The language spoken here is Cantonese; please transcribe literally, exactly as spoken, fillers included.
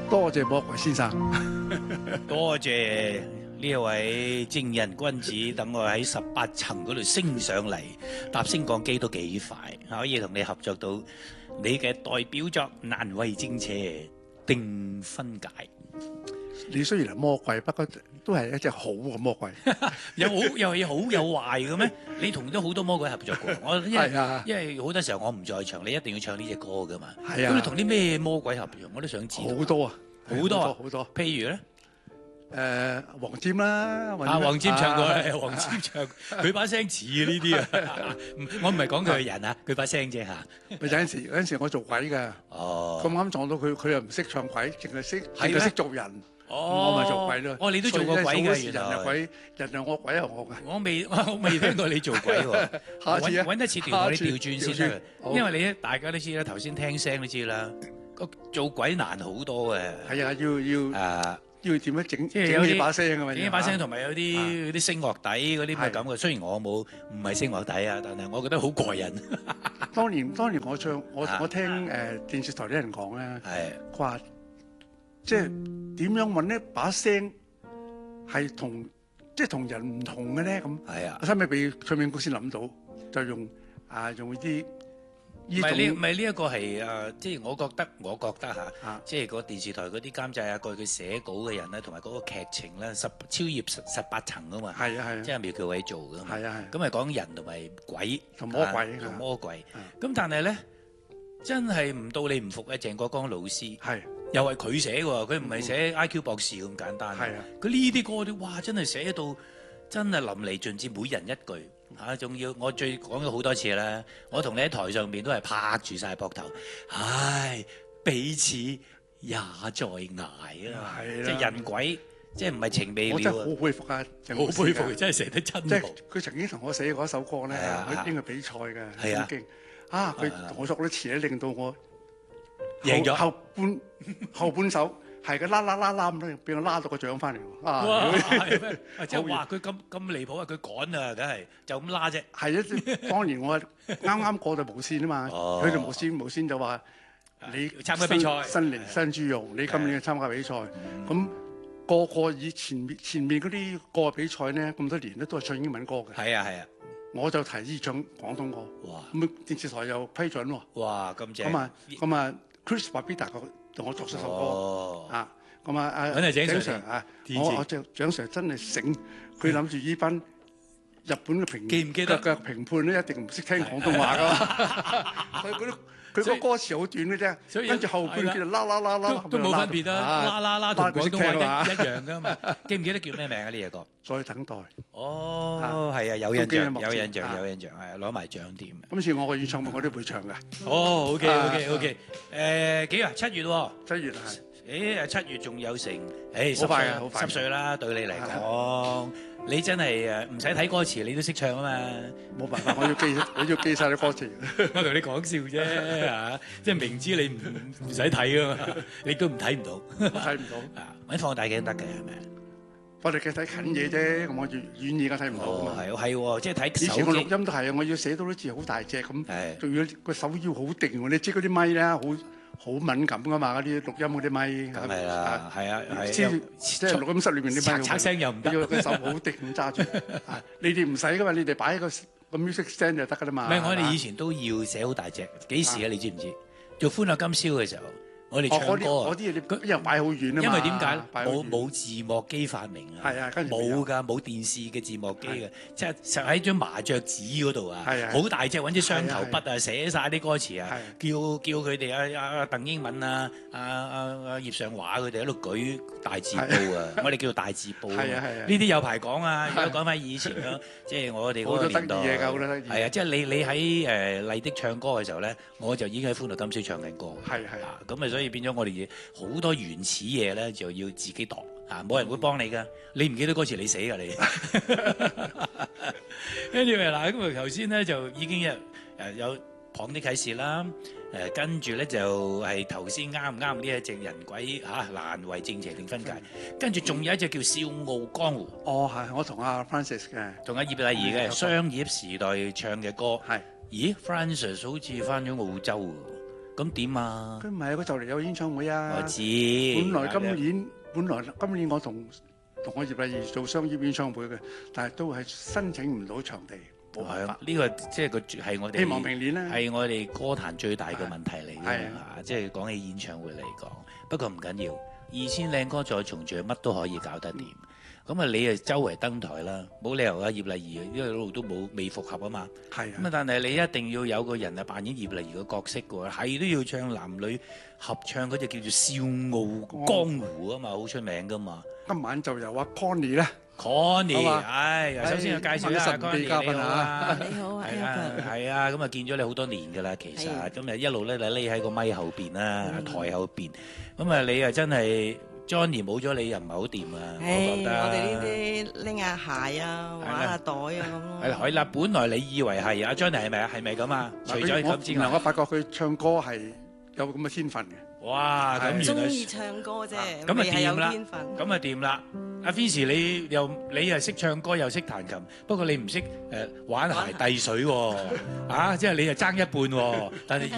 多謝魔鬼先生。 多謝呢一位正人君子，等我喺十八層嗰度升上嚟，搭升降機都幾快，可以同你合作到你嘅代表作《難為正邪定分解》。 你雖然係魔鬼，不過都係一隻好嘅魔鬼。 有好又有好有壞嘅咩？你同咗好多魔鬼合作過，我因為係啊因為好多時候我唔在場，你一定要唱呢隻歌噶嘛。 係啊咁你同啲咩魔鬼合作？我都想知道。 好多啊， 好多啊好多。 譬如咧， 誒黃霑啦， 啊黃霑唱過啦，黃霑唱，佢把聲似啊呢啲啊。我唔係講佢係人啊，佢把聲啫嚇。 咪有陣時有陣時我做鬼㗎， 哦， 咁啱撞到佢，佢又唔識唱鬼，淨係識係咩淨係識做人。 哦， 我咪做鬼咯。 哦，你都做過鬼嘅，原人係來。 鬼，人係我，鬼係我㗎。 我未我未聽過你做鬼喎。 下次啊揾揾一次調我哋調轉先得好嘅，因為你咧大家都知啦，頭先聽聲都知啦，個做鬼難好多嘅。 係啊，要要誒， 要點樣整即係有啲整起把聲啊嘛？ 整一把聲同埋有啊啲嗰啲聲樂底嗰啲咁嘅感覺。雖然我冇唔係聲樂底啊，但係我覺得好過癮。 當年當年我唱我啊我聽誒電視台啲人講咧， 係佢話即係點樣揾一把聲係同即係同人唔同嘅咧咁。 係啊我，後尾俾唱片公司諗到，就用啊用啲唔係呢唔係呢一個係誒，即係我覺得我覺得嚇。 啊即係個電視台嗰啲監製啊，過去佢寫稿嘅人咧，同埋嗰個劇情咧，十超越十十八層啊嘛， 係啊係啊即係苗僑偉做噶嘛， 係啊係咁係講人同埋鬼同魔鬼啊同啊魔鬼啊， 咁但係咧真係唔到你唔服嘅鄭國江老師， 係又係佢寫嘅喎，佢唔係寫 I Q 博士咁簡單， 係啊佢呢啲歌啲哇真係寫到真係淋漓盡致，每人一句。嚇！仲要我最講咗好多次啦，我同你喺台上面都係拍住晒膊頭，唉，彼此也在捱啊！ 係啦即係人鬼，即係唔係情未了啊！ 我真係好佩服啊！鄭好老師㗎佩服佢，真係寫得真即係好。 佢曾經同我寫過一首歌咧， 係啊佢應該比賽嘅， 係啊已經啊！佢係啊同我作嗰啲詞咧，令到我贏咗後後半後半首係嘅啦啦啦啦咁，俾我拉到個獎翻嚟喎！啊， 哇！係咩？即係好話佢咁咁離譜啊！佢趕啊，梗係就咁拉啫。 係啊！當年我啱啱過到無線啊嘛， 哦佢就無線無線就話你參加比賽新新嚟新豬肉，你今年參加比賽，咁個個以前面前面嗰啲個比賽咧，咁多年咧都係唱英文歌嘅， 係啊係啊！ 我就提議唱廣東歌， 哇咁電視台又批准喎， 哇咁正！ 咁啊咁啊 Chris Babida 同我作咗首歌哦， 啊，咁啊啊揾阿井 Sir Sir 啊， 天賜我我鄭鄭 Sir 真係醒，佢諗住呢班日本嘅評記唔記得嘅嘅評判咧一定唔識聽廣東話噶嘛，所以嗰啲佢個歌詞好短嘅啫， 所以跟住後半叫做啦啦啦啦， 都都冇分別啦，啦啦啦同廣東話話一一樣噶嘛。記唔記得叫咩名啊？呢隻歌？ 再等待。 哦，係啊，有印象， 都記得幕前有印象， 啊有印象，係攞埋獎添。 今次我個演唱會我都會唱嘅， 哦，OK，OK，OK， 啊誒幾啊？七月喎。 七月係。 誒七月仲有成，誒好快十啊好快歲十歲啦，對你嚟講，你真係誒唔使睇歌詞，你都識唱啊嘛！ 冇辦法，我要記，我要記晒啲歌詞。 我同你講笑啫嚇，即係明知你唔唔使睇啊嘛，你都唔睇唔到， 睇唔到。 啊，揾放大鏡得嘅係咪？ 我哋嘅睇近嘢啫，咁我遠遠嘢梗睇唔到哦， 啊嘛。 係係喎，即係睇手以前我錄機。 音都係啊，我要寫到啲字好大隻咁， 係仲要個手腰好定喎。你知嗰啲咪咧，好好敏感噶嘛，嗰啲錄音嗰啲咪。 梗係啦，係啊，係。 先即係錄音室裏面啲咪。 嚓嚓聲又唔得。 要個手好定咁揸住。啊你哋唔使噶嘛，你哋擺喺個個 music stand 就得噶啦嘛。 唔係，我哋以前都要寫好大隻，幾時啊？你知唔知？做歡樂今宵嘅時候。我哋唱歌啊！嗰啲嘢你因為擺好遠啊嘛。 因為點解咧？ 冇冇冇字幕機發明啊！ 係啊，跟住冇㗎，冇電視嘅字幕機嘅，即係實喺張麻雀紙嗰度啊，好大隻揾支雙頭筆啊，寫晒啲歌詞啊，叫叫佢哋啊啊鄧英文啊啊啊啊葉尚華佢哋喺度舉大字報啊，我哋叫做大字報啊。呢啲有排講啊！如果講翻以前咯，即係我哋嗰個年代。 好多得意嘢㗎，好多得意。 係啊，即係你你喺誒麗的唱歌嘅時候咧，我就已經喺歡樂今宵唱緊歌。 係係啊， 咁啊，所以變咗我哋好多原始嘢咧，就要自己度啊！冇人會幫你噶，你唔記得歌詞你死噶你。跟住嗱，咁啊頭先咧就已經有誒有旁啲啟示啦，誒跟住咧就係頭先啱唔啱呢一隻人鬼嚇難為正邪定分界，跟住仲有一隻叫笑傲江湖。 哦，係我同阿 Francis 嘅， 同阿葉麗儀嘅商業時代唱嘅歌。 係。 咦 Francis 好似翻咗澳洲喎。 咁點啊？ 佢唔係，佢就嚟有演唱會啊！ 我知。 本來今年，本來今年我同同我葉麗儀做商業演唱會嘅，但係都係申請唔到場地。 係啊，呢個即係個係我哋希望明年咧， 係我哋歌壇最大嘅問題嚟嘅嚇。即係講起演唱會嚟講，不過唔緊要，二千靚歌再重聚，乜都可以搞得掂。咁啊，你啊周圍登台啦，冇理由啊葉麗儀因為一路都冇未復合啊嘛。 係咁啊，但係你一定要有個人啊扮演葉麗儀嘅角色嘅喎，係都要唱男女合唱嗰隻叫做《笑傲江湖》啊嘛，好出名噶嘛。 今晚就由阿 Connie 咧。 Connie，唉，首先要介紹一下 Connie 嘉賓啊， 你好啊， 係啊，係啊，咁啊見咗你好多年㗎啦，其實咁啊一路咧就匿喺個咪後邊啦，台後邊，咁啊你啊真係 Johnny 冇咗你又唔係好掂啊，我覺得。 我哋呢啲拎下鞋啊，玩下袋啊咁咯。 係係啦，本來你以為係阿 Johnny 係咪啊？係咪咁啊？除咗咁之外， 我發覺佢唱歌係有咁嘅天分嘅。 哇！咁原來中意唱歌啫， 咁啊掂啦，咁啊掂啦。阿 Vincy 你又你又識唱歌又識彈琴，不過你唔識誒玩鞋遞水喎，啊！即係你又爭一半喎，但係